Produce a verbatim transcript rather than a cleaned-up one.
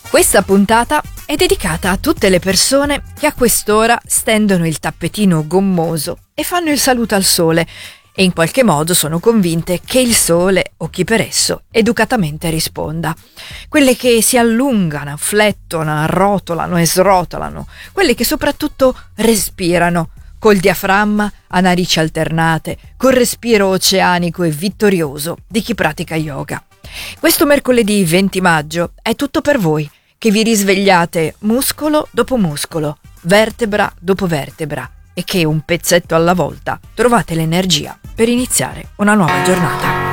Questa puntata è dedicata a tutte le persone che a quest'ora stendono il tappetino gommoso e fanno il saluto al sole e in qualche modo sono convinte che il sole, o chi per esso, educatamente risponda. Quelle che si allungano, flettono, arrotolano e srotolano, quelle che soprattutto respirano, col diaframma a narici alternate, col respiro oceanico e vittorioso di chi pratica yoga. Questo mercoledì venti maggio è tutto per voi, che vi risvegliate muscolo dopo muscolo, vertebra dopo vertebra e che un pezzetto alla volta trovate l'energia per iniziare una nuova giornata.